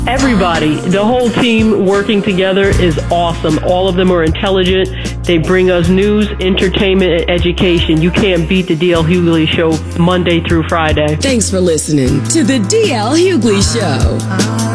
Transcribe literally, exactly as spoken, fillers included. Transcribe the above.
Everybody, the whole team working together is awesome. All of them are intelligent. They bring us news, entertainment, and education. You can't beat the D L. Hughley Show Monday through Friday. Thanks for listening to the D L. Hughley Show.